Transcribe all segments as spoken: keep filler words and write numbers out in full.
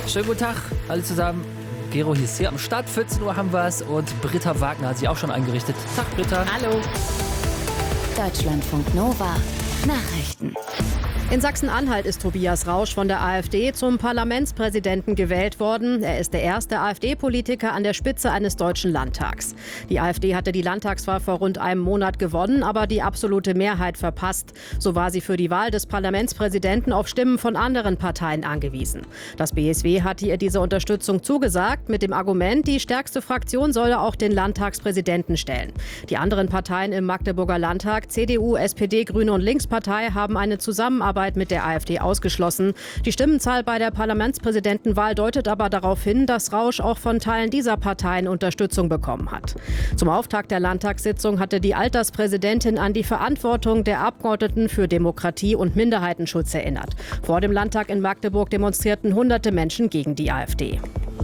Schönen guten Tag, alle zusammen. Gero hier ist hier am Start. vierzehn Uhr haben wir es und Britta Wagner hat sich auch schon eingerichtet. Tag, Britta. Hallo. Deutschlandfunk Nova. Nachrichten. In Sachsen-Anhalt ist Tobias Rausch von der AfD zum Parlamentspräsidenten gewählt worden. Er ist der erste AfD-Politiker an der Spitze eines deutschen Landtags. Die AfD hatte die Landtagswahl vor rund einem Monat gewonnen, aber die absolute Mehrheit verpasst. So war sie für die Wahl des Parlamentspräsidenten auf Stimmen von anderen Parteien angewiesen. Das B S W hatte ihr diese Unterstützung zugesagt, mit dem Argument, die stärkste Fraktion solle auch den Landtagspräsidenten stellen. Die anderen Parteien im Magdeburger Landtag, C D U, S P D, Grüne und Linkspartei, haben eine Zusammenarbeit mit der AfD ausgeschlossen. Die Stimmenzahl bei der Parlamentspräsidentenwahl deutet aber darauf hin, dass Rausch auch von Teilen dieser Parteien Unterstützung bekommen hat. Zum Auftakt der Landtagssitzung hatte die Alterspräsidentin an die Verantwortung der Abgeordneten für Demokratie und Minderheitenschutz erinnert. Vor dem Landtag in Magdeburg demonstrierten hunderte Menschen gegen die AfD.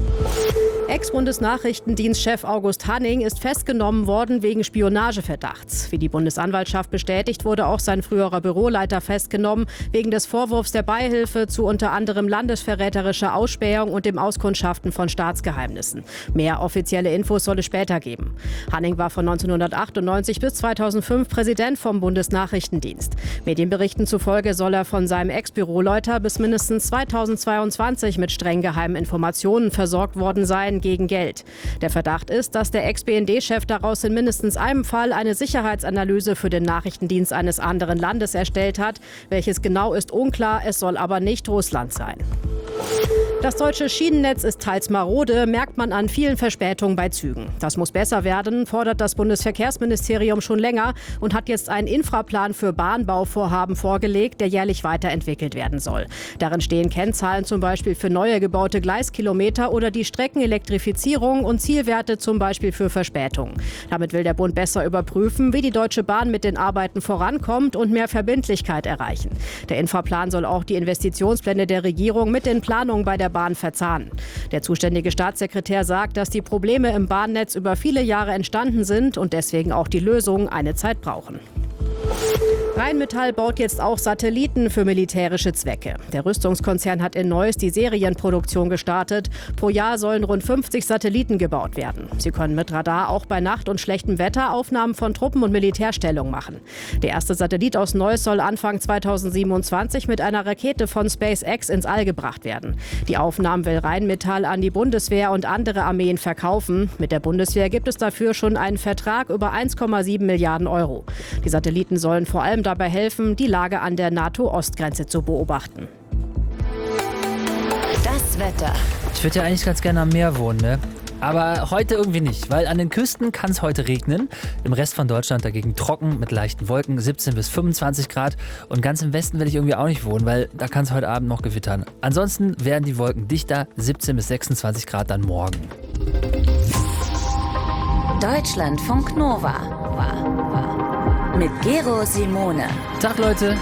Ex-Bundesnachrichtendienstchef August Hanning ist festgenommen worden wegen Spionageverdachts. Wie die Bundesanwaltschaft bestätigt, wurde auch sein früherer Büroleiter festgenommen wegen des Vorwurfs der Beihilfe zu unter anderem landesverräterischer Ausspähung und dem Auskundschaften von Staatsgeheimnissen. Mehr offizielle Infos soll es später geben. Hanning war von neunzehnhundertachtundneunzig bis zweitausendfünf Präsident vom Bundesnachrichtendienst. Medienberichten zufolge soll er von seinem Ex-Büroleiter bis mindestens zweitausendzweiundzwanzig mit streng geheimen Informationen versorgt worden sein gegen Geld. Der Verdacht ist, dass der Ex-B N D-Chef daraus in mindestens einem Fall eine Sicherheitsanalyse für den Nachrichtendienst eines anderen Landes erstellt hat. Welches genau ist unklar, es soll aber nicht Russland sein. Das deutsche Schienennetz ist teils marode, merkt man an vielen Verspätungen bei Zügen. Das muss besser werden, fordert das Bundesverkehrsministerium schon länger und hat jetzt einen Infraplan für Bahnbauvorhaben vorgelegt, der jährlich weiterentwickelt werden soll. Darin stehen Kennzahlen zum Beispiel für neue gebaute Gleiskilometer oder die Streckenelektrifizierung und Zielwerte zum Beispiel für Verspätungen. Damit will der Bund besser überprüfen, wie die Deutsche Bahn mit den Arbeiten vorankommt und mehr Verbindlichkeit erreichen. Der Infraplan soll auch die Investitionspläne der Regierung mit den Planungen bei der Bahn verzahnen. Der zuständige Staatssekretär sagt, dass die Probleme im Bahnnetz über viele Jahre entstanden sind und deswegen auch die Lösungen eine Zeit brauchen. Rheinmetall baut jetzt auch Satelliten für militärische Zwecke. Der Rüstungskonzern hat in Neuss die Serienproduktion gestartet. Pro Jahr sollen rund fünfzig Satelliten gebaut werden. Sie können mit Radar auch bei Nacht und schlechtem Wetter Aufnahmen von Truppen und Militärstellungen machen. Der erste Satellit aus Neuss soll Anfang zweitausendsiebenundzwanzig mit einer Rakete von SpaceX ins All gebracht werden. Die Aufnahmen will Rheinmetall an die Bundeswehr und andere Armeen verkaufen. Mit der Bundeswehr gibt es dafür schon einen Vertrag über eins Komma sieben Milliarden Euro. Die Satelliten sollen vor allem dabei helfen, die Lage an der NATO-Ostgrenze zu beobachten. Das Wetter. Ich würde ja eigentlich ganz gerne am Meer wohnen, ne? Aber heute irgendwie nicht, weil an den Küsten kann es heute regnen. Im Rest von Deutschland dagegen trocken mit leichten Wolken, siebzehn bis fünfundzwanzig Grad. Und ganz im Westen will ich irgendwie auch nicht wohnen, weil da kann es heute Abend noch gewittern. Ansonsten werden die Wolken dichter, siebzehn bis sechsundzwanzig Grad dann morgen. Deutschlandfunk Nova. Mit Gero Simone. Tag, Leute.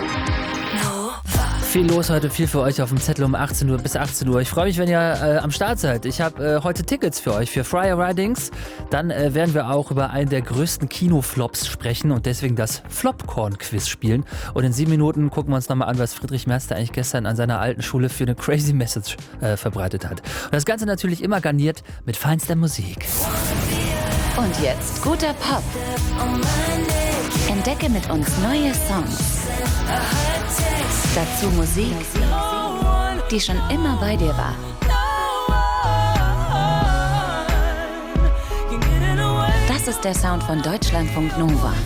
Viel los heute, viel für euch auf dem Zettel um achtzehn Uhr bis achtzehn Uhr. Ich freue mich, wenn ihr äh, am Start seid. Ich habe äh, heute Tickets für euch für Friar Ridings. Dann äh, werden wir auch über einen der größten Kinoflops sprechen und deswegen das Flopcorn-Quiz spielen. Und in sieben Minuten gucken wir uns nochmal an, was Friedrich Merz eigentlich gestern an seiner alten Schule für eine crazy Message äh, verbreitet hat. Und das Ganze natürlich immer garniert mit feinster Musik. Und jetzt guter Pop. Entdecke mit uns neue Songs. Dazu Musik, die schon immer bei dir war. Das ist der Sound von Deutschlandfunk Nova.